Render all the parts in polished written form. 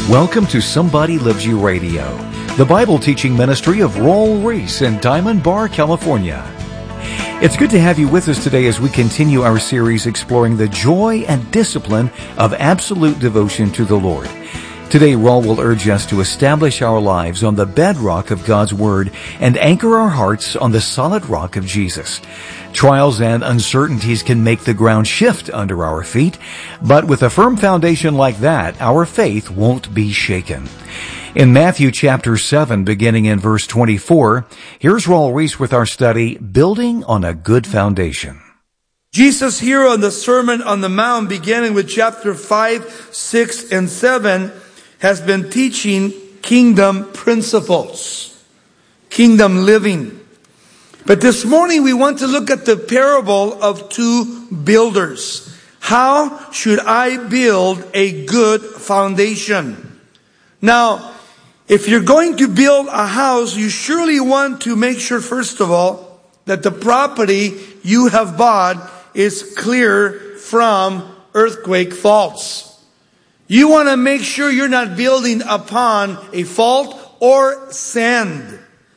Welcome to Somebody Loves You Radio, the Bible teaching ministry of Raul Ries in Diamond Bar, California. It's good to have you with us today as we continue our series exploring the joy and discipline of absolute devotion to the Lord. Today, Raul will urge us to establish our lives on the bedrock of God's Word and anchor our hearts on the solid rock of Jesus. Trials and uncertainties can make the ground shift under our feet, but with a firm foundation like that, our faith won't be shaken. In Matthew chapter 7, beginning in verse 24, here's Raul Ries with our study, Building on a Good Foundation. Jesus here on the Sermon on the Mount, beginning with chapter 5, 6, and 7, has been teaching kingdom principles, kingdom living. But this morning we want to look at the parable of two builders. How should I build a good foundation? Now, if you're going to build a house, you surely want to make sure, first of all, that the property you have bought is clear from earthquake faults. You want to make sure you're not building upon a fault or sand.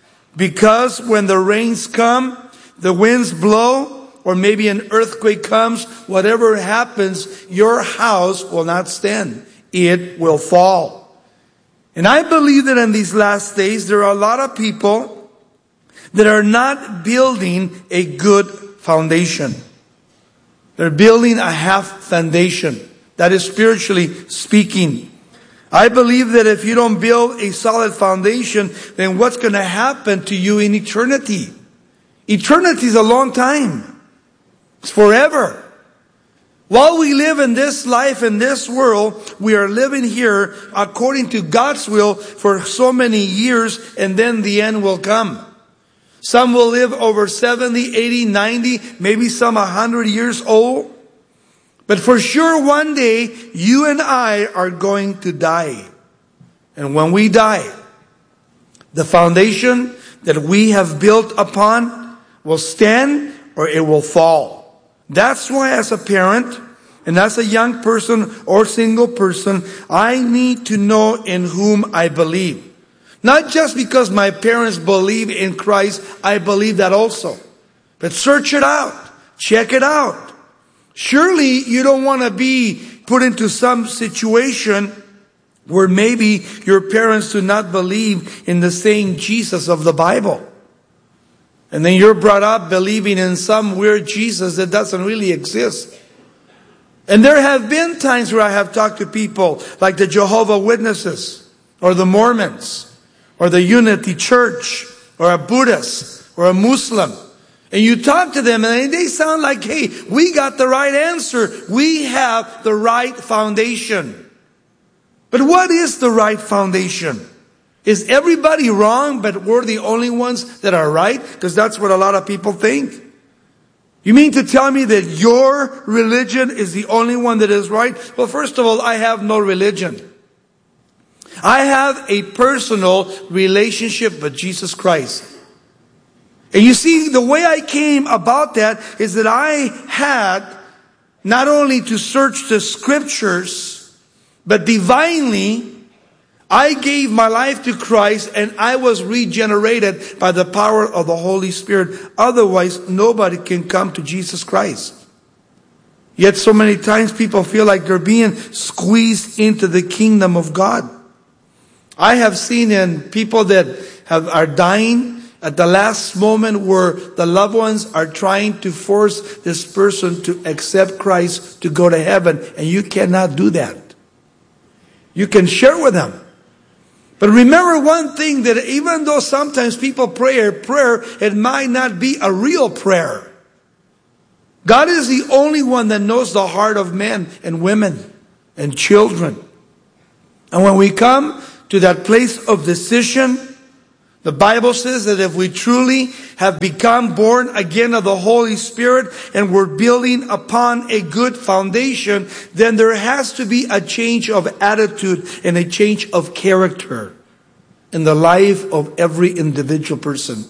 Because when the rains come, the winds blow, or maybe an earthquake comes, whatever happens, your house will not stand. It will fall. And I believe that in these last days, there are a lot of people that are not building a good foundation. They're building a half foundation. That is spiritually speaking. I believe that if you don't build a solid foundation, then what's going to happen to you in eternity? Eternity is a long time. It's forever. While we live in this life, in this world, we are living here according to God's will for so many years, and then the end will come. Some will live over 70, 80, 90, maybe some 100 years old. But for sure one day, you and I are going to die. And when we die, the foundation that we have built upon will stand or it will fall. That's why as a parent and as a young person or single person, I need to know in whom I believe. Not just because my parents believe in Christ, I believe that also. But search it out. Check it out. Surely you don't want to be put into some situation where maybe your parents do not believe in the same Jesus of the Bible. And then you're brought up believing in some weird Jesus that doesn't really exist. And there have been times where I have talked to people like the Jehovah's Witnesses or the Mormons or the Unity Church or a Buddhist or a Muslim. And you talk to them and they sound like, hey, we got the right answer. We have the right foundation. But what is the right foundation? Is everybody wrong, but we're the only ones that are right? Because that's what a lot of people think. You mean to tell me that your religion is the only one that is right? Well, first of all, I have no religion. I have a personal relationship with Jesus Christ. And you see, the way I came about that is that I had not only to search the scriptures, but divinely, I gave my life to Christ and I was regenerated by the power of the Holy Spirit. Otherwise, nobody can come to Jesus Christ. Yet so many times people feel like they're being squeezed into the kingdom of God. I have seen in people that are dying at the last moment where the loved ones are trying to force this person to accept Christ to go to heaven. And you cannot do that. You can share with them. But remember one thing, that even though sometimes people pray a prayer, it might not be a real prayer. God is the only one that knows the heart of men and women and children. And when we come to that place of decision, the Bible says that if we truly have become born again of the Holy Spirit and we're building upon a good foundation, then there has to be a change of attitude and a change of character in the life of every individual person.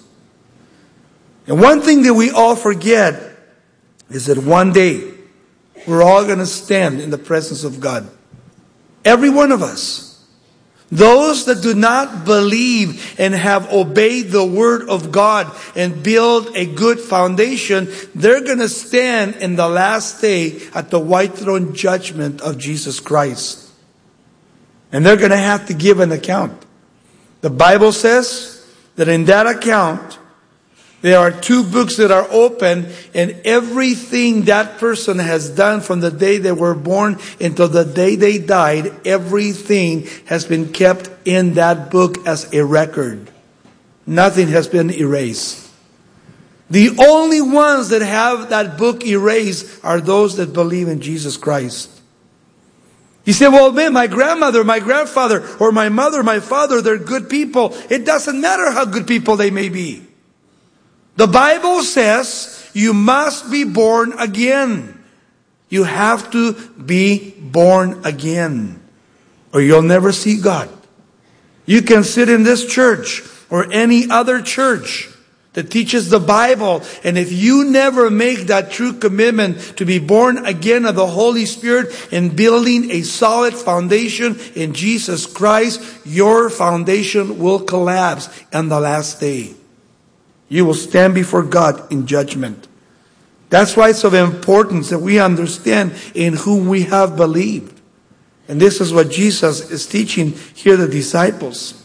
And one thing that we all forget is that one day we're all going to stand in the presence of God. Every one of us. Those that do not believe and have obeyed the word of God and build a good foundation, they're going to stand in the last day at the white throne judgment of Jesus Christ. And they're going to have to give an account. The Bible says that in that account, there are two books that are open, and everything that person has done from the day they were born until the day they died, everything has been kept in that book as a record. Nothing has been erased. The only ones that have that book erased are those that believe in Jesus Christ. You say, well, man, my grandmother, my grandfather, or my mother, my father, they're good people. It doesn't matter how good people they may be. The Bible says you must be born again. You have to be born again, or you'll never see God. You can sit in this church or any other church that teaches the Bible, and if you never make that true commitment to be born again of the Holy Spirit and building a solid foundation in Jesus Christ, your foundation will collapse on the last day. You will stand before God in judgment. That's why it's of importance that we understand in whom we have believed. And this is what Jesus is teaching here the disciples.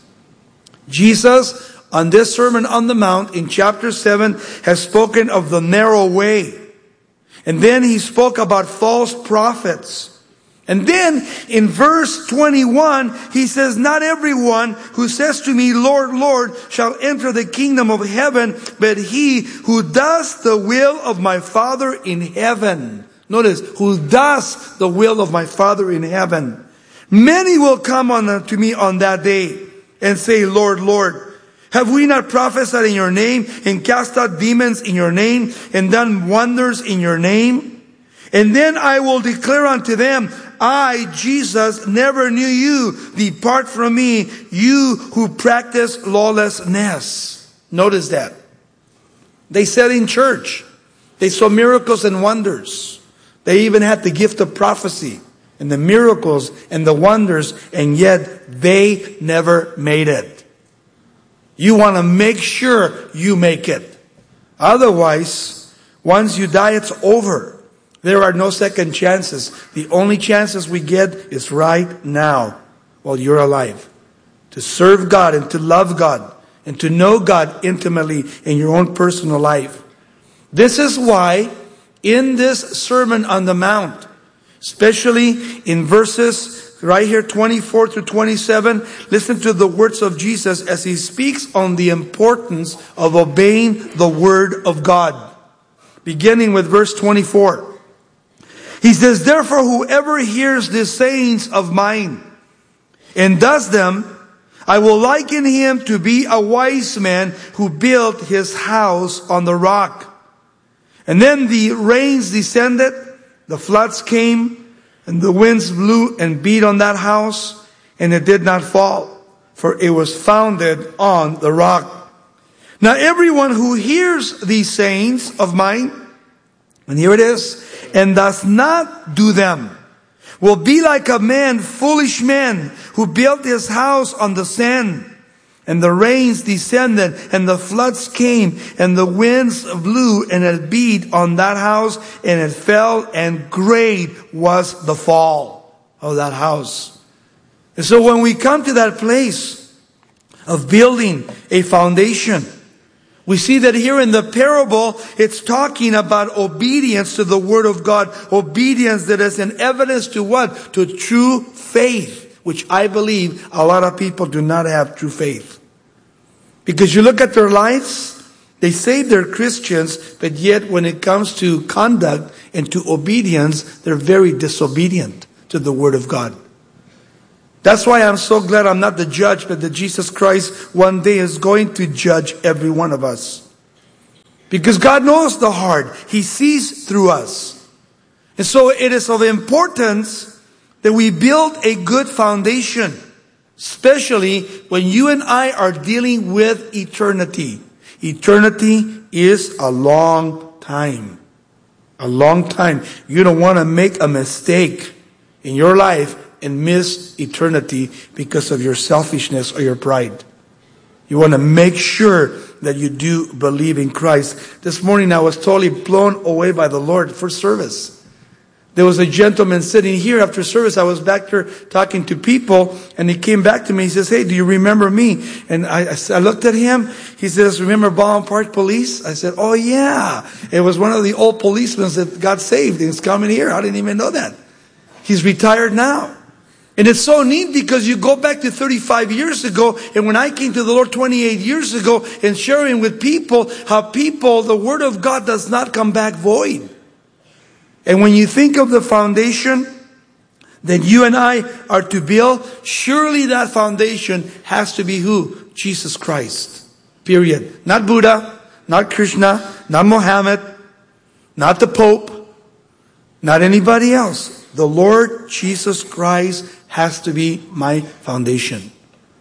Jesus, on this Sermon on the Mount in chapter 7, has spoken of the narrow way. And then he spoke about false prophets. And then in verse 21, he says, not everyone who says to me, Lord, Lord, shall enter the kingdom of heaven, but he who does the will of my Father in heaven. Notice, who does the will of my Father in heaven. Many will come to me on that day and say, Lord, Lord, have we not prophesied in your name and cast out demons in your name and done wonders in your name? And then I will declare unto them, I, Jesus, never knew you. Depart from me, you who practice lawlessness. Notice that. They said in church, they saw miracles and wonders. They even had the gift of prophecy and the miracles and the wonders, and yet they never made it. You want to make sure you make it. Otherwise, once you die, it's over. There are no second chances. The only chances we get is right now while you're alive. To serve God and to love God and to know God intimately in your own personal life. This is why in this Sermon on the Mount, especially in verses right here 24 to 27, listen to the words of Jesus as he speaks on the importance of obeying the word of God. Beginning with verse 24. He says, therefore, whoever hears these sayings of mine and does them, I will liken him to be a wise man who built his house on the rock. And then the rains descended, the floods came, and the winds blew and beat on that house, and it did not fall, for it was founded on the rock. Now everyone who hears these sayings of mine, and here it is, and does not do them, will be like a man, foolish man, who built his house on the sand. And the rains descended, and the floods came, and the winds blew, and it beat on that house, and it fell, and great was the fall of that house. And so when we come to that place of building a foundation, we see that here in the parable, it's talking about obedience to the Word of God. Obedience that is an evidence to what? To true faith, which I believe a lot of people do not have true faith. Because you look at their lives, they say they're Christians, but yet when it comes to conduct and to obedience, they're very disobedient to the Word of God. That's why I'm so glad I'm not the judge, but that Jesus Christ one day is going to judge every one of us. Because God knows the heart. He sees through us. And so it is of importance that we build a good foundation, especially when you and I are dealing with eternity. Eternity is a long time. A long time. You don't want to make a mistake in your life and miss eternity because of your selfishness or your pride. You want to make sure that you do believe in Christ. This morning I was totally blown away by the Lord for service. There was a gentleman sitting here after service. I was back there talking to people, and he came back to me. He says, "Hey, do you remember me?" And I looked at him. He says, "Remember Baldwin Park Police?" I said, "Oh yeah. It was one of the old policemen that got saved. He's coming here. I didn't even know that. He's retired now." And it's so neat because you go back to 35 years ago, and when I came to the Lord 28 years ago, and sharing with people how the Word of God does not come back void. And when you think of the foundation that you and I are to build, surely that foundation has to be who? Jesus Christ. Period. Not Buddha, not Krishna, not Mohammed, not the Pope, not anybody else. The Lord Jesus Christ has to be my foundation.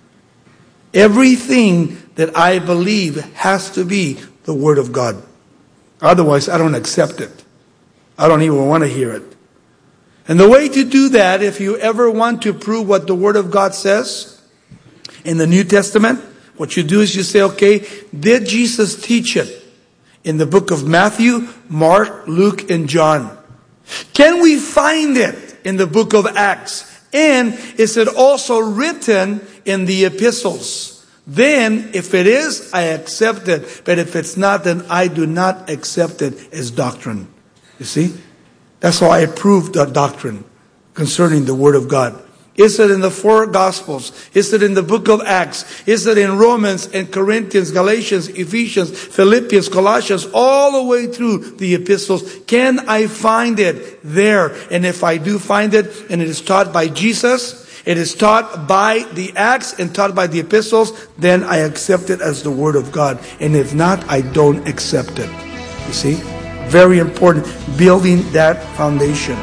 Everything that I believe has to be the Word of God. Otherwise, I don't accept it. I don't even want to hear it. And the way to do that, if you ever want to prove what the Word of God says in the New Testament, what you do is you say, okay, did Jesus teach it in the book of Matthew, Mark, Luke, and John? Can we find it in the book of Acts? And is it also written in the epistles? Then, if it is, I accept it. But if it's not, then I do not accept it as doctrine. You see? That's how I prove the doctrine concerning the Word of God. Is it in the 4 Gospels? Is it in the book of Acts? Is it in Romans and Corinthians, Galatians, Ephesians, Philippians, Colossians, all the way through the epistles? Can I find it there? And if I do find it, and it is taught by Jesus, it is taught by the Acts and taught by the epistles, then I accept it as the Word of God. And if not, I don't accept it. You see? Very important, building that foundation.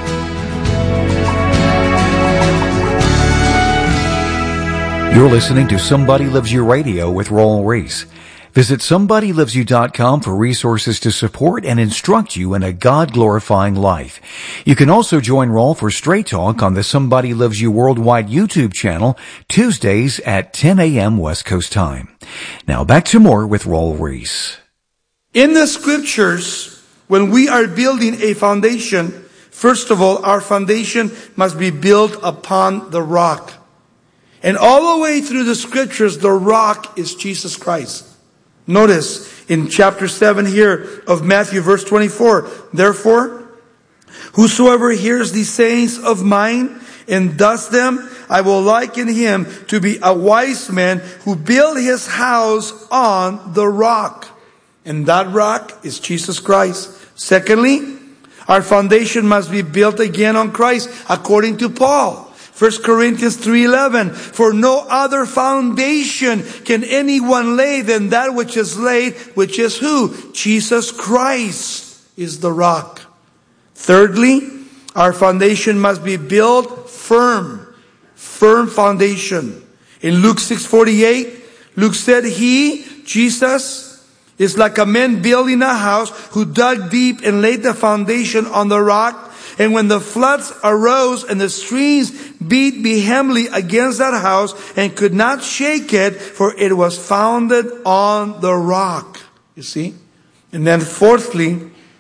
You're listening to Somebody Loves You Radio with Roel Reese. Visit somebodylovesyou.com for resources to support and instruct you in a God-glorifying life. You can also join Roel for Straight Talk on the Somebody Loves You Worldwide YouTube channel, Tuesdays at 10 a.m. West Coast time. Now back to more with Roel Reese. In the Scriptures, when we are building a foundation, first of all, our foundation must be built upon the rock. And all the way through the Scriptures, the rock is Jesus Christ. Notice in chapter 7 here of Matthew, verse 24, "Therefore, whosoever hears these sayings of mine and does them, I will liken him to be a wise man who built his house on the rock." And that rock is Jesus Christ. Secondly, our foundation must be built again on Christ, according to Paul. 1 Corinthians 3:11, "For no other foundation can anyone lay than that which is laid," which is who? Jesus Christ is the rock. Thirdly, our foundation must be built firm. Firm foundation. In Luke 6:48, Luke said, "He," Jesus, "is like a man building a house who dug deep and laid the foundation on the rock. And when the floods arose and the streams beat vehemently against that house and could not shake it, for it was founded on the rock." You see? And then fourthly,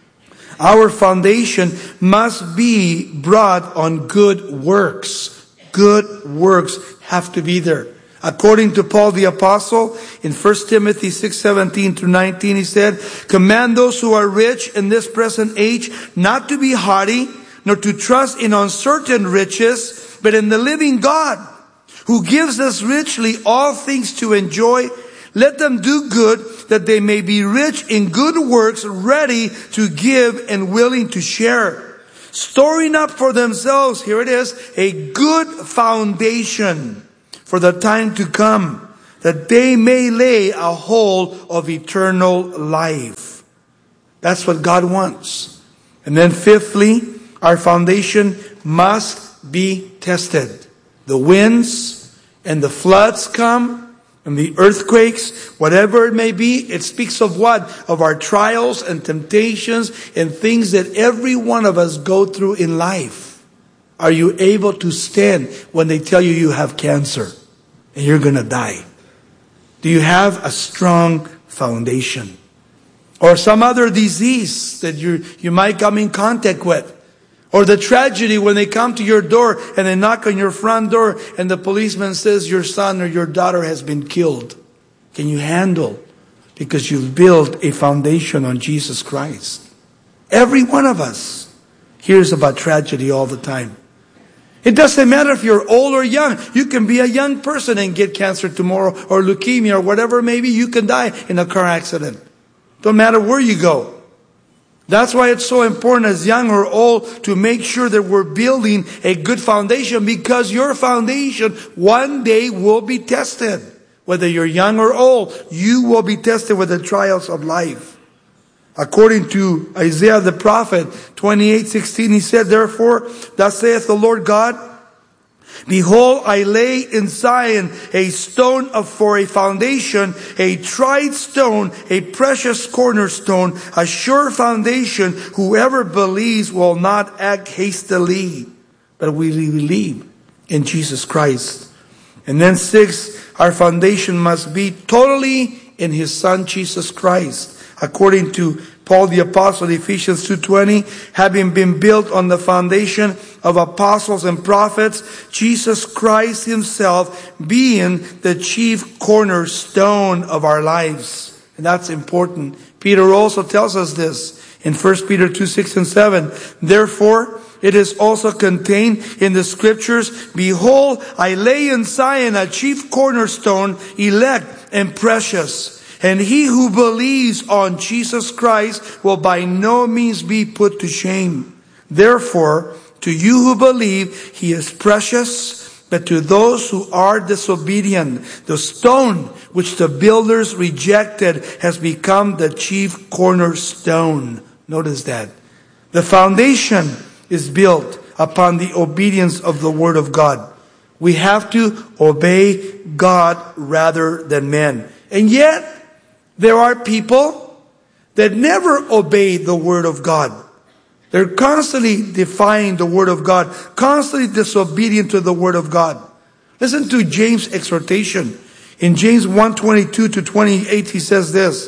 our foundation must be brought on good works. Good works have to be there. According to Paul the Apostle, in 1 Timothy 6:17 through 19, he said, "Command those who are rich in this present age not to be haughty, nor to trust in uncertain riches, but in the living God, who gives us richly all things to enjoy. Let them do good, that they may be rich in good works, ready to give and willing to share, storing up for themselves," here it is, "a good foundation for the time to come, that they may lay a hold of eternal life." That's what God wants. And then fifthly, our foundation must be tested. The winds and the floods come, and the earthquakes, whatever it may be, it speaks of what? Of our trials and temptations and things that every one of us go through in life. Are you able to stand when they tell you you have cancer and you're going to die? Do you have a strong foundation? Or some other disease that you might come in contact with? Or the tragedy when they come to your door and they knock on your front door and the policeman says your son or your daughter has been killed. Can you handle? Because you've built a foundation on Jesus Christ. Every one of us hears about tragedy all the time. It doesn't matter if you're old or young. You can be a young person and get cancer tomorrow or leukemia or whatever. Maybe you can die in a car accident. Don't matter where you go. That's why it's so important as young or old to make sure that we're building a good foundation, because your foundation one day will be tested. Whether you're young or old, you will be tested with the trials of life. According to Isaiah the prophet, 28:16, he said, "Therefore, thus saith the Lord God, Behold, I lay in Zion a stone for a foundation, a tried stone, a precious cornerstone, a sure foundation. Whoever believes will not act hastily, but we believe in Jesus Christ." And then 6, our foundation must be totally in His Son, Jesus Christ. According to Paul the Apostle, Ephesians 2:20, having been built on the foundation of apostles and prophets, Jesus Christ Himself being the chief cornerstone of our lives. And that's important. Peter also tells us this in 1 Peter 2:6 and 7. "Therefore, it is also contained in the Scriptures, Behold, I lay in Zion a chief cornerstone, elect and precious. And he who believes on Jesus Christ will by no means be put to shame. Therefore, to you who believe, He is precious, but to those who are disobedient, the stone which the builders rejected has become the chief cornerstone." Notice that. The foundation is built upon the obedience of the Word of God. We have to obey God rather than men. And yet, there are people that never obey the Word of God. They're constantly defying the Word of God, constantly disobedient to the Word of God. Listen to James' exhortation. In James 1:22-28, he says this,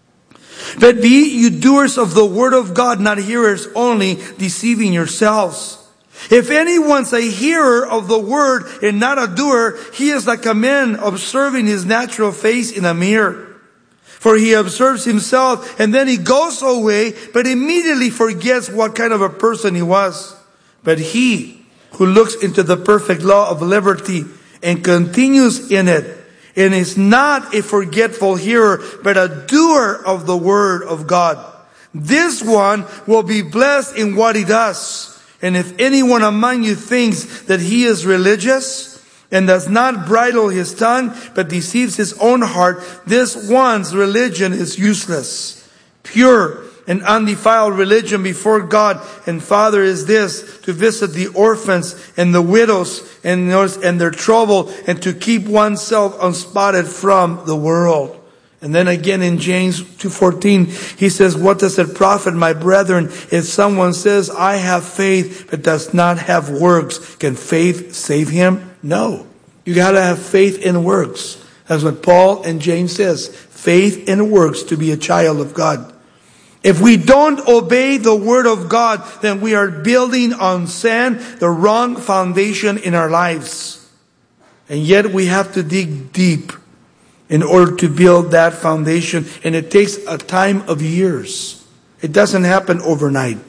"But be you doers of the Word of God, not hearers only, deceiving yourselves. If anyone's a hearer of the Word and not a doer, he is like a man observing his natural face in a mirror. For he observes himself and then he goes away, but immediately forgets what kind of a person he was. But he who looks into the perfect law of liberty and continues in it, and is not a forgetful hearer, but a doer of the Word of God, this one will be blessed in what he does. And if anyone among you thinks that he is religious, and does not bridle his tongue, but deceives his own heart, this one's religion is useless. Pure and undefiled religion before God and Father is this, to visit the orphans and the widows and their trouble, and to keep oneself unspotted from the world." And then again in James 2:14, he says, "What does it profit, my brethren, if someone says, I have faith, but does not have works? Can faith save him? No. You gotta have faith in works." That's what Paul and James says. Faith in works to be a child of God. If we don't obey the Word of God, then we are building on sand, the wrong foundation in our lives. And yet we have to dig deep in order to build that foundation. And it takes a time of years. It doesn't happen overnight.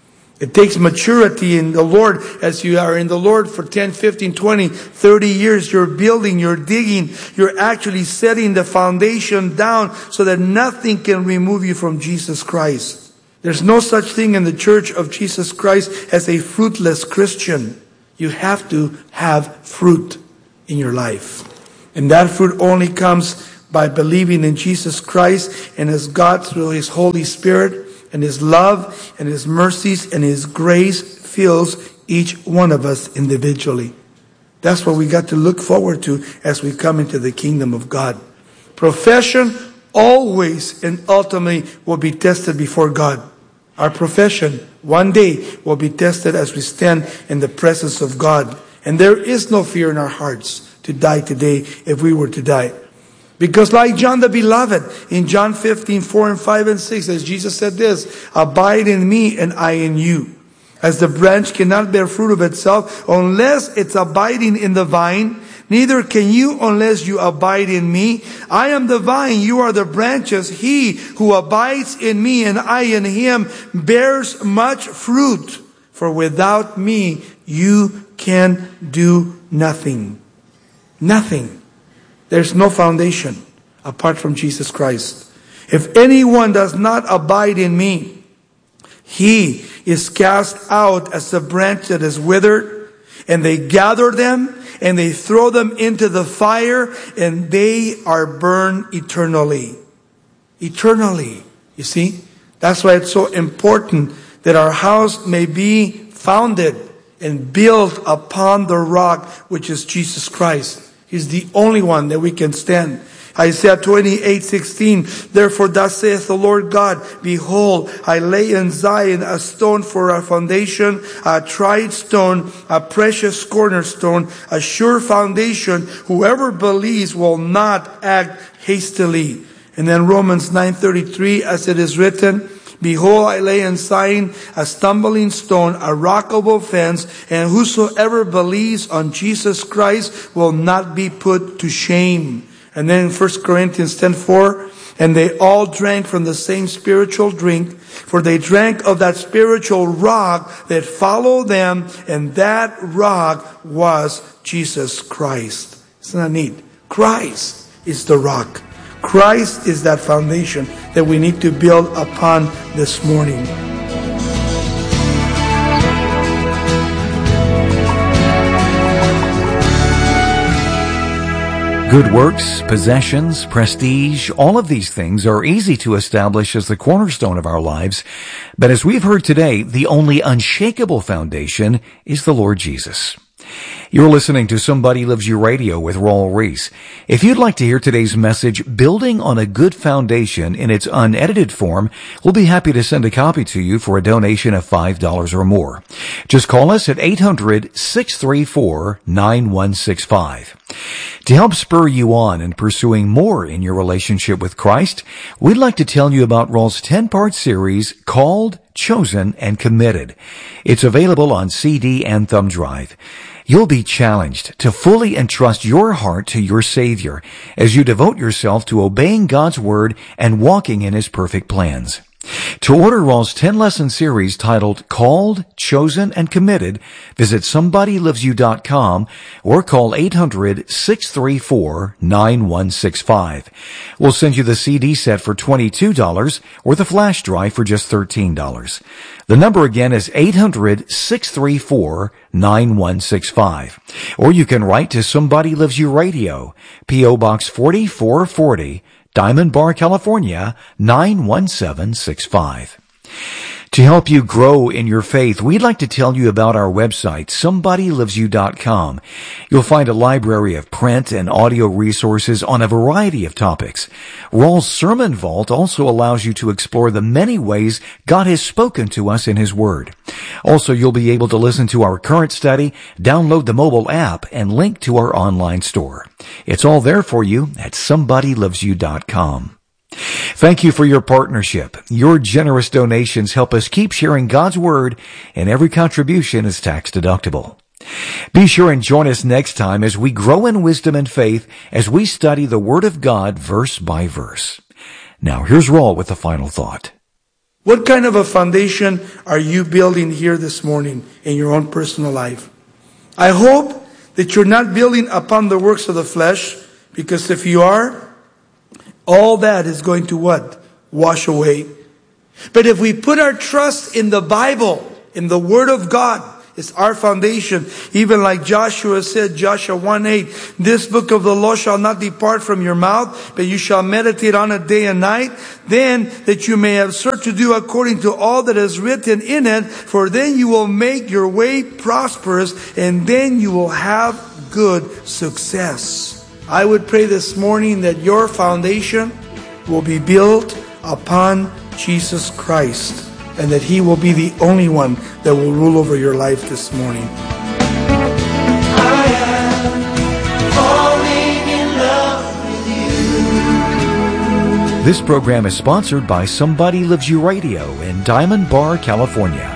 It takes maturity in the Lord. As you are in the Lord for 10, 15, 20, 30 years, you're building, you're digging, you're actually setting the foundation down so that nothing can remove you from Jesus Christ. There's no such thing in the Church of Jesus Christ as a fruitless Christian. You have to have fruit in your life. And that fruit only comes by believing in Jesus Christ and as God through His Holy Spirit and His love and His mercies and His grace fills each one of us individually. That's what we got to look forward to as we come into the kingdom of God. Profession always and ultimately will be tested before God. Our profession one day will be tested as we stand in the presence of God. And there is no fear in our hearts to die today if we were to die. Because like John the Beloved, in John 15, 4 and 5 and 6, as Jesus said this, abide in me and I in you. As the branch cannot bear fruit of itself unless it's abiding in the vine, neither can you unless you abide in me. I am the vine, you are the branches. He who abides in me and I in him bears much fruit. For without me you can do nothing. Nothing. There's no foundation apart from Jesus Christ. If anyone does not abide in me, he is cast out as a branch that is withered, and they gather them and they throw them into the fire, and they are burned eternally. Eternally. You see? That's why it's so important that our house may be founded and built upon the rock, which is Jesus Christ. He's the only one that we can stand. Isaiah 28:16. Therefore thus saith the Lord God, behold, I lay in Zion a stone for a foundation, a tried stone, a precious cornerstone, a sure foundation. Whoever believes will not act hastily. And then Romans 9:33, as it is written, behold, I lay in Zion a stumbling stone, a rock of offense, and whosoever believes on Jesus Christ will not be put to shame. And then in 1 Corinthians 10:4, and they all drank from the same spiritual drink, for they drank of that spiritual rock that followed them, and that rock was Jesus Christ. Isn't that neat? Christ is the rock. Christ is that foundation that we need to build upon this morning. Good works, possessions, prestige, all of these things are easy to establish as the cornerstone of our lives. But as we've heard today, the only unshakable foundation is the Lord Jesus. You're listening to Somebody Loves You Radio with Raul Ries. If you'd like to hear today's message, Building on a Good Foundation, in its unedited form, we'll be happy to send a copy to you for a donation of $5 or more. Just call us at 800-634-9165. To help spur you on in pursuing more in your relationship with Christ, we'd like to tell you about Raul's 10-part series called Chosen and Committed. It's available on CD and thumb drive. You'll be challenged to fully entrust your heart to your Savior as you devote yourself to obeying God's Word and walking in His perfect plans. To order Raul's 10-lesson series titled Called, Chosen, and Committed, visit SomebodyLovesYou.com or call 800-634-9165. We'll send you the CD set for $22 or the flash drive for just $13. The number again is 800-634-9165. Or you can write to Somebody Loves You Radio, P.O. Box 4440, Diamond Bar, California, 91765. To help you grow in your faith, we'd like to tell you about our website, SomebodyLovesYou.com. You'll find a library of print and audio resources on a variety of topics. Raul's Sermon Vault also allows you to explore the many ways God has spoken to us in His Word. Also, you'll be able to listen to our current study, download the mobile app, and link to our online store. It's all there for you at SomebodyLovesYou.com. Thank you for your partnership. Your generous donations help us keep sharing God's Word, and every contribution is tax deductible. Be sure and join us next time as we grow in wisdom and faith as we study the Word of God verse by verse. Now, here's Raul with the final thought. What kind of a foundation are you building here this morning in your own personal life? I hope that you're not building upon the works of the flesh, because if you are, all that is going to what? Wash away. But if we put our trust in the Bible, in the Word of God, it's our foundation. Even like Joshua said, Joshua 1:8, this book of the law shall not depart from your mouth, but you shall meditate on it day and night, then that you may have certain to do according to all that is written in it, for then you will make your way prosperous, and then you will have good success. I would pray this morning that your foundation will be built upon Jesus Christ. and that He will be the only one that will rule over your life this morning. This program is sponsored by Somebody Loves You Radio in Diamond Bar, California.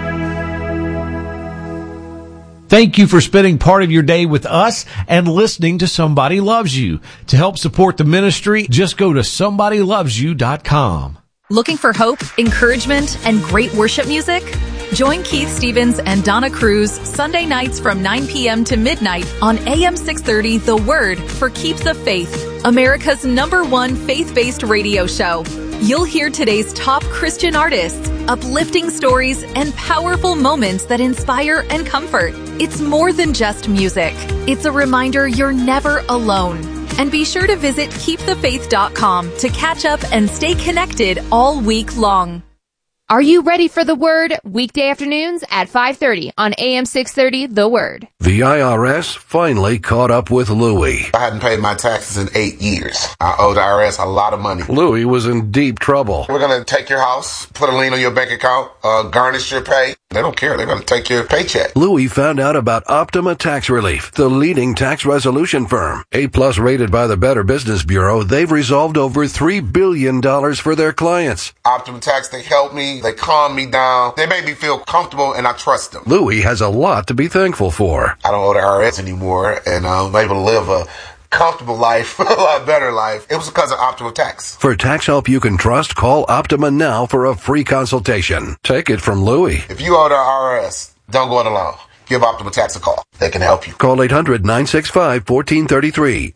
Thank you for spending part of your day with us and listening to Somebody Loves You. To help support the ministry, just go to somebodylovesyou.com. Looking for hope, encouragement, and great worship music? Join Keith Stevens and Donna Cruz Sunday nights from 9 p.m. to midnight on AM 630 The Word for Keep the Faith, America's #1 faith-based radio show. You'll hear today's top Christian artists, uplifting stories, and powerful moments that inspire and comfort. It's more than just music. It's a reminder you're never alone. And be sure to visit keepthefaith.com to catch up and stay connected all week long. Are you ready for The Word? Weekday afternoons at 5:30 on AM 630 The Word. The IRS finally caught up with Louie. I hadn't paid my taxes in 8 years. I owe the IRS a lot of money. Louie was in deep trouble. We're going to take your house, put a lien on your bank account, garnish your pay. They don't care. They're going to take your paycheck. Louie found out about Optima Tax Relief, the leading tax resolution firm. A+ rated by the Better Business Bureau, they've resolved over $3 billion for their clients. Optima Tax, they help me. They calm me down. They make me feel comfortable, and I trust them. Louie has a lot to be thankful for. I don't owe the IRS anymore, and I'm able to live a comfortable life, a lot better life. It was because of Optima Tax. For tax help you can trust, call Optima now for a free consultation. Take it from Louie. If you owe the IRS, don't go it alone. Give Optima Tax a call. They can help you. Call 800-965-1433.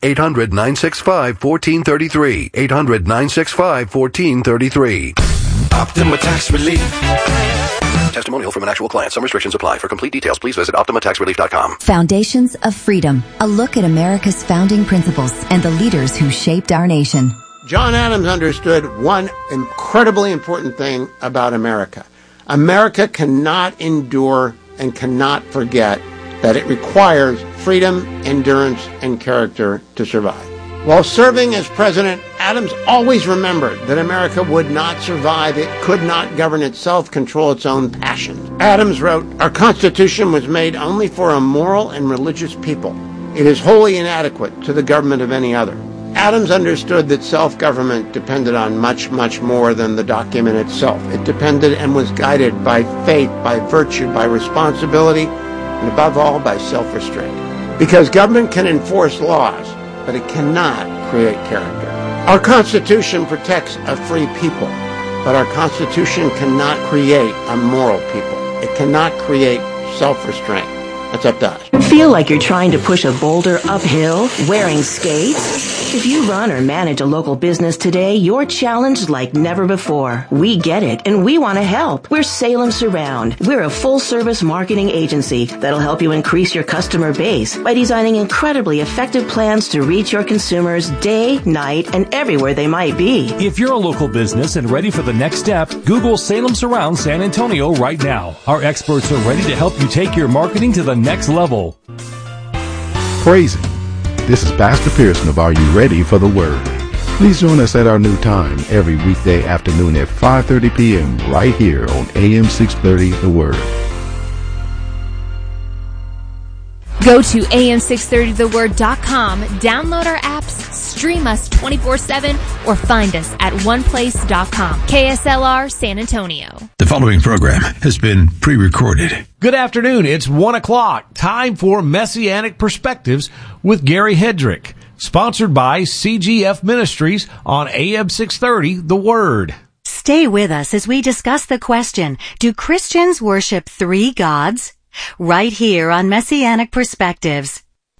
800-965-1433. 800-965-1433. Optima Tax Relief. Testimonial from an actual client. Some restrictions apply. For complete details, please visit OptimaTaxRelief.com. Foundations of Freedom. A look at America's founding principles and the leaders who shaped our nation. John Adams understood one incredibly important thing about America. America cannot endure and cannot forget that it requires freedom, endurance, and character to survive. While serving as president, Adams always remembered that America would not survive. It could not govern itself, control its own passions. Adams wrote, "Our Constitution was made only for a moral and religious people. It is wholly inadequate to the government of any other." Adams understood that self-government depended on much, much more than the document itself. It depended and was guided by faith, by virtue, by responsibility, and above all, by self-restraint. Because government can enforce laws, but it cannot create character. Our Constitution protects a free people, but our Constitution cannot create a moral people. It cannot create self-restraint. That's up to us. Feel like you're trying to push a boulder uphill wearing skates? If you run or manage a local business today, you're challenged like never before. We get it, and we want to help. We're Salem Surround. We're a full-service marketing agency that'll help you increase your customer base by designing incredibly effective plans to reach your consumers day, night, and everywhere they might be. If you're a local business and ready for the next step, Google Salem Surround San Antonio right now. Our experts are ready to help you take your marketing to the next level. Praise Him. This is Pastor Pearson of Are You Ready for the Word? Please join us at our new time every weekday afternoon at 5:30 p.m. right here on AM 630 The Word. Go to am630theword.com, download our apps, stream us 24/7, or find us at oneplace.com. KSLR San Antonio. The following program has been pre-recorded. Good afternoon. It's 1 o'clock. Time for Messianic Perspectives with Gary Hedrick. Sponsored by CGF Ministries on AM 630 The Word. Stay with us as we discuss the question, do Christians worship three gods? Right here on Messianic Perspectives.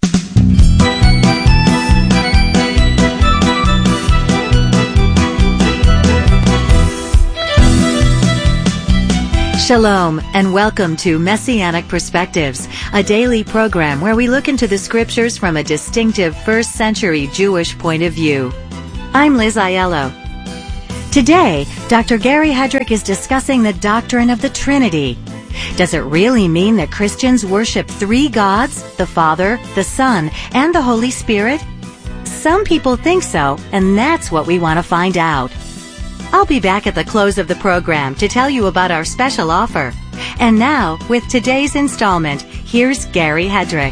Shalom and welcome to Messianic Perspectives, a daily program where we look into the scriptures from a distinctive first-century Jewish point of view. I'm Liz Aiello. Today, Dr. Gary Hedrick is discussing the doctrine of the Trinity. Does it really mean that Christians worship three gods, the Father, the Son, and the Holy Spirit? Some people think so, and that's what we want to find out. I'll be back at the close of the program to tell you about our special offer. And now, with today's installment, here's Gary Hedrick.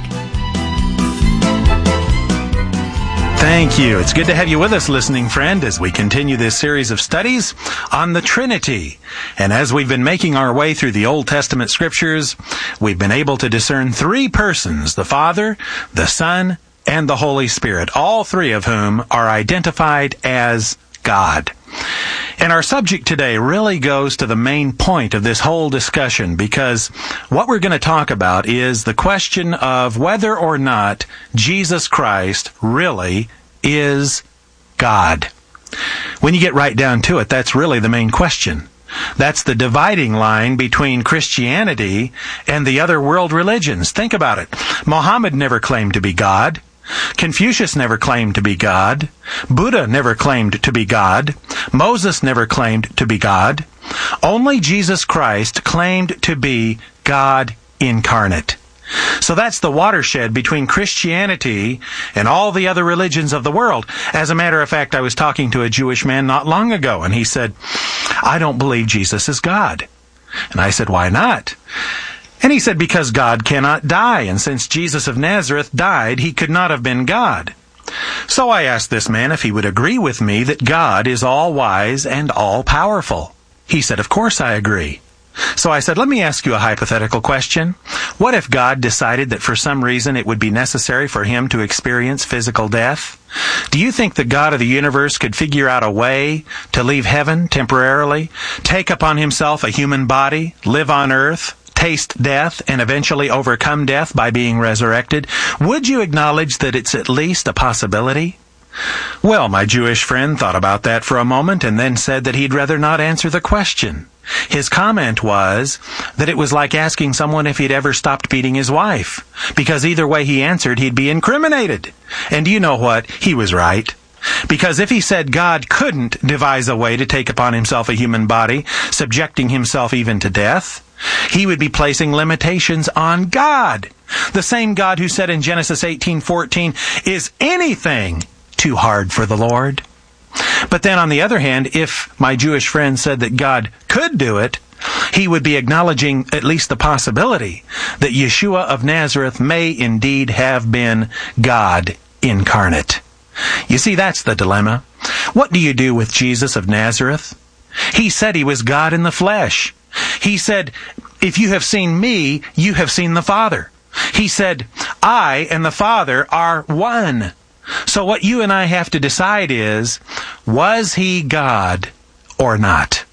Thank you. It's good to have you with us, listening friend, as we continue this series of studies on the Trinity. And as we've been making our way through the Old Testament scriptures, we've been able to discern three persons, the Father, the Son, and the Holy Spirit, all three of whom are identified as God. And our subject today really goes to the main point of this whole discussion, because what we're going to talk about is the question of whether or not Jesus Christ really is God. When you get right down to it, that's really the main question. That's the dividing line between Christianity and the other world religions. Think about it. Muhammad never claimed to be God. Confucius never claimed to be God. Buddha never claimed to be God. Moses never claimed to be God. Only Jesus Christ claimed to be God incarnate. So that's the watershed between Christianity and all the other religions of the world. As a matter of fact, I was talking to a Jewish man not long ago, and he said, "I don't believe Jesus is God." And I said, "Why not?" And he said, "Because God cannot die, and since Jesus of Nazareth died, he could not have been God." So I asked this man if he would agree with me that God is all-wise and all-powerful. He said, "Of course I agree." So I said, "Let me ask you a hypothetical question. What if God decided that for some reason it would be necessary for him to experience physical death? Do you think the God of the universe could figure out a way to leave heaven temporarily, take upon himself a human body, live on earth, taste death, and eventually overcome death by being resurrected? Would you acknowledge that it's at least a possibility?" Well, my Jewish friend thought about that for a moment and then said that he'd rather not answer the question. His comment was that it was like asking someone if he'd ever stopped beating his wife, because either way he answered, he'd be incriminated. And you know what? He was right. Because if he said God couldn't devise a way to take upon himself a human body, subjecting himself even to death, he would be placing limitations on God. The same God who said in Genesis 18:14, "Is anything too hard for the Lord?" But then on the other hand, if my Jewish friend said that God could do it, he would be acknowledging at least the possibility that Yeshua of Nazareth may indeed have been God incarnate. You see, that's the dilemma. What do you do with Jesus of Nazareth? He said he was God in the flesh. He said, "If you have seen me, you have seen the Father." He said, "I and the Father are one." So what you and I have to decide is, was he God or not?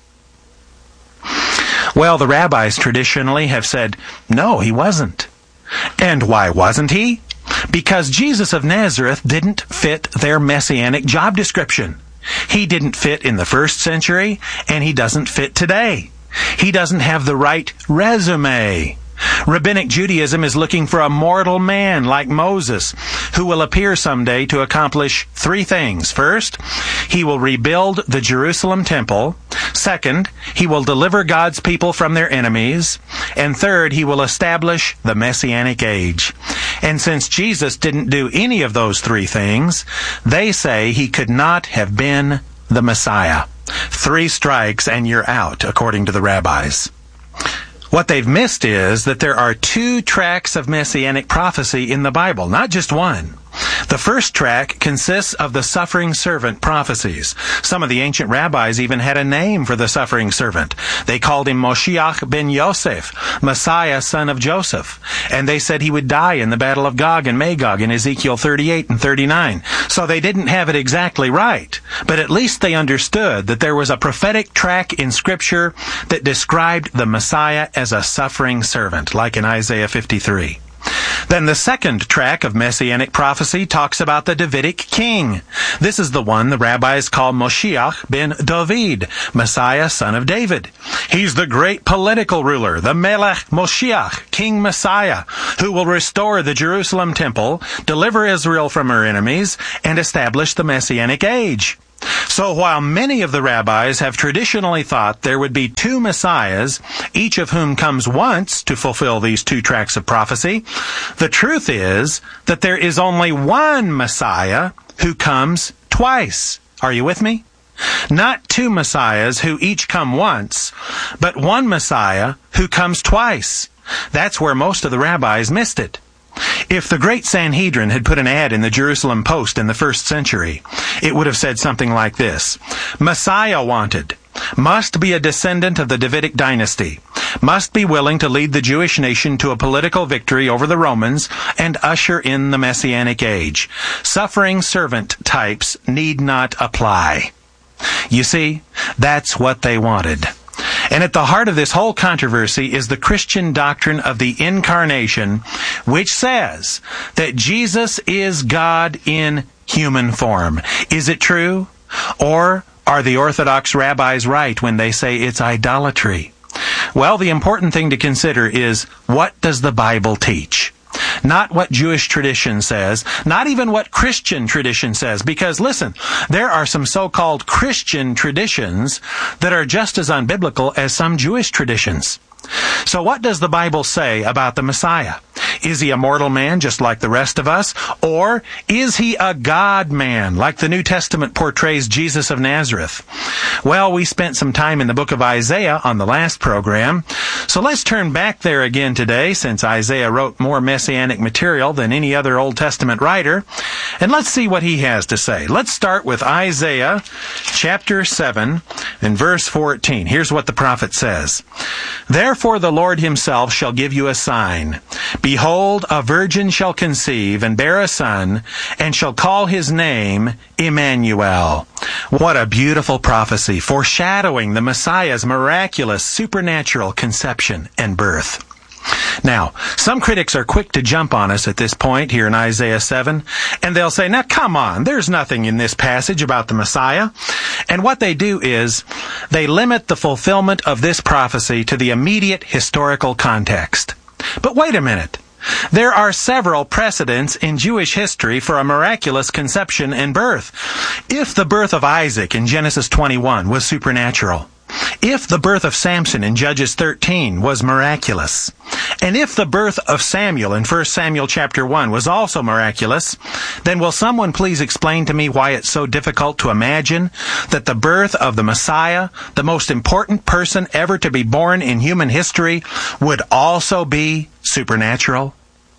Well, the rabbis traditionally have said, no, he wasn't. And why wasn't he? Because Jesus of Nazareth didn't fit their messianic job description. He didn't fit in the first century, and he doesn't fit today. He doesn't have the right resume. Rabbinic Judaism is looking for a mortal man like Moses, who will appear someday to accomplish three things. First, he will rebuild the Jerusalem temple. Second, he will deliver God's people from their enemies. And third, he will establish the Messianic age. And since Jesus didn't do any of those three things, they say he could not have been the Messiah. 3 strikes and you're out, according to the rabbis. What they've missed is that there are 2 tracks of messianic prophecy in the Bible, not just one. The first track consists of the suffering servant prophecies. Some of the ancient rabbis even had a name for the suffering servant. They called him Moshiach ben Yosef, Messiah, son of Joseph. And they said he would die in the battle of Gog and Magog in Ezekiel 38 and 39. So they didn't have it exactly right. But at least they understood that there was a prophetic track in Scripture that described the Messiah as a suffering servant, like in Isaiah 53. Then the second track of messianic prophecy talks about the Davidic king. This is the one the rabbis call Moshiach ben David, Messiah, son of David. He's the great political ruler, the Melech Moshiach, King Messiah, who will restore the Jerusalem temple, deliver Israel from her enemies, and establish the Messianic age. So while many of the rabbis have traditionally thought there would be 2 messiahs, each of whom comes once to fulfill these 2 tracks of prophecy, the truth is that there is only one Messiah who comes twice. Are you with me? Not two Messiahs who each come once, but one Messiah who comes twice. That's where most of the rabbis missed it. If the great Sanhedrin had put an ad in the Jerusalem Post in the 1st century, it would have said something like this: Messiah wanted. Must be a descendant of the Davidic dynasty. Must be willing to lead the Jewish nation to a political victory over the Romans and usher in the Messianic age. Suffering servant types need not apply. You see, that's what they wanted. And at the heart of this whole controversy is the Christian doctrine of the Incarnation, which says that Jesus is God in human form. Is it true? Or are the Orthodox rabbis right when they say it's idolatry? Well, the important thing to consider is, what does the Bible teach? Not what Jewish tradition says, not even what Christian tradition says, because listen, there are some so-called Christian traditions that are just as unbiblical as some Jewish traditions. So what does the Bible say about the Messiah? Is he a mortal man just like the rest of us? Or is he a God-man like the New Testament portrays Jesus of Nazareth? Well, we spent some time in the book of Isaiah on the last program, so let's turn back there again today, since Isaiah wrote more messianic material than any other Old Testament writer, and let's see what he has to say. Let's start with Isaiah chapter 7 and verse 14. Here's what the prophet says: Therefore the Lord himself shall give you a sign. Behold, a virgin shall conceive and bear a son, and shall call his name Emmanuel. What a beautiful prophecy, foreshadowing the Messiah's miraculous supernatural conception and birth. Now, some critics are quick to jump on us at this point here in Isaiah 7, and they'll say, now come on, there's nothing in this passage about the Messiah. And what they do is, they limit the fulfillment of this prophecy to the immediate historical context. But wait a minute. There are several precedents in Jewish history for a miraculous conception and birth. If the birth of Isaac in Genesis 21 was supernatural, if the birth of Samson in Judges 13 was miraculous, and if the birth of Samuel in 1 Samuel chapter 1 was also miraculous, then will someone please explain to me why it's so difficult to imagine that the birth of the Messiah, the most important person ever to be born in human history, would also be supernatural?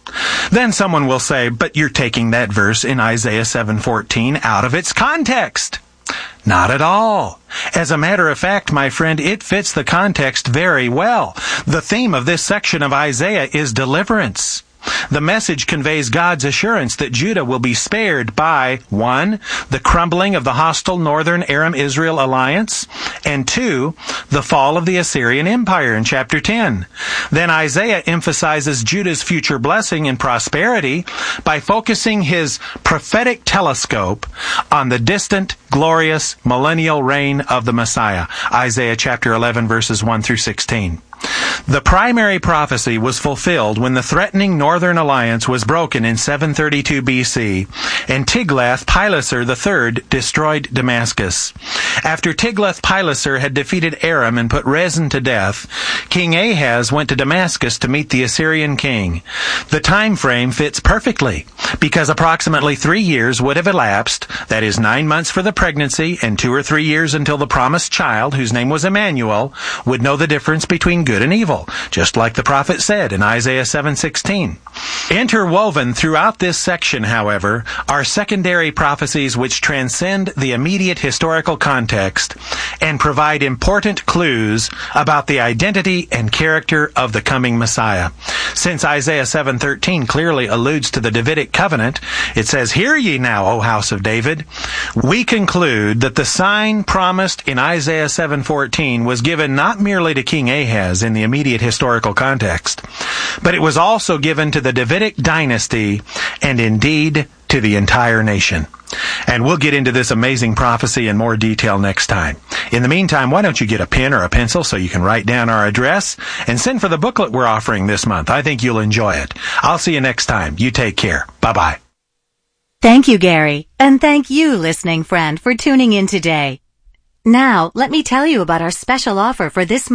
Then someone will say, but you're taking that verse in Isaiah 7:14 out of its context. Not at all. As a matter of fact, my friend, it fits the context very well. The theme of this section of Isaiah is deliverance. The message conveys God's assurance that Judah will be spared by 1. The crumbling of the hostile northern Aram-Israel alliance, and 2. The fall of the Assyrian Empire in chapter 10. Then Isaiah emphasizes Judah's future blessing and prosperity by focusing his prophetic telescope on the distant, glorious, millennial reign of the Messiah. Isaiah chapter 11, verses 1 through 16. The primary prophecy was fulfilled when the threatening northern alliance was broken in 732 BC, and Tiglath-Pileser III destroyed Damascus. After Tiglath-Pileser had defeated Aram and put Rezin to death, King Ahaz went to Damascus to meet the Assyrian king. The time frame fits perfectly, because approximately 3 years would have elapsed, that is 9 months for the pregnancy and 2 or 3 years until the promised child, whose name was Emmanuel, would know the difference between good and evil, just like the prophet said in Isaiah 7:16. Interwoven throughout this section, however, are secondary prophecies which transcend the immediate historical context and provide important clues about the identity and character of the coming Messiah. Since Isaiah 7:13 clearly alludes to the Davidic covenant, it says, "Hear ye now, O house of David," we conclude that the sign promised in Isaiah 7:14 was given not merely to King Ahaz in the immediate historical context, but it was also given to the Davidic dynasty and indeed to the entire nation. And we'll get into this amazing prophecy in more detail next time. In the meantime, why don't you get a pen or a pencil so you can write down our address and send for the booklet we're offering this month. I think you'll enjoy it. I'll see you next time. You take care. Bye-bye. Thank you, Gary. And thank you, listening friend, for tuning in today. Now, let me tell you about our special offer for this month.